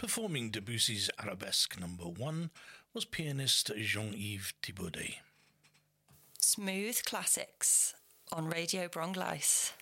Performing Debussy's Arabesque No. 1 was pianist Jean-Yves Thibaudet. Smooth Classics on Radio Brongleis.